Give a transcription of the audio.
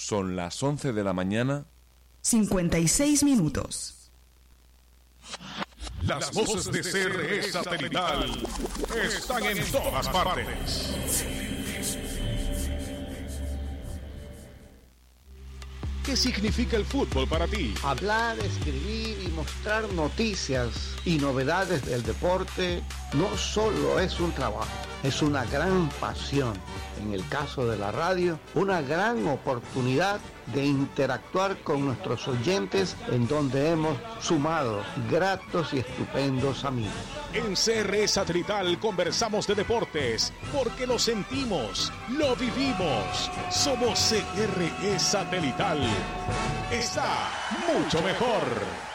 Son las 11 de la mañana. 56 minutos. Las voces de CRE Satelital están en todas partes. ¿Qué significa el fútbol para ti? Hablar, escribir y mostrar noticias y novedades del deporte no solo es un trabajo, es una gran pasión. En el caso de la radio, una gran oportunidad de interactuar con nuestros oyentes, en donde hemos sumado gratos y estupendos amigos. En CRE Satelital conversamos de deportes porque lo sentimos, lo vivimos. Somos CRE Satelital. Está mucho mejor.